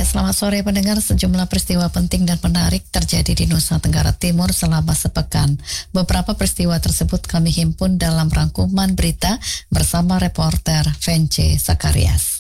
Selamat sore pendengar. Sejumlah peristiwa penting dan menarik terjadi di Nusa Tenggara Timur selama sepekan. Beberapa peristiwa tersebut kami himpun dalam rangkuman berita bersama reporter Vence Sakarias.